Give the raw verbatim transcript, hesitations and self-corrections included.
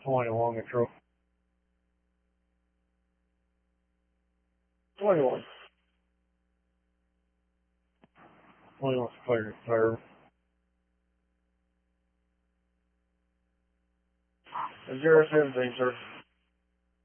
twenty-one control. twenty-one. twenty-one's clear, third. zero seventeen, sir.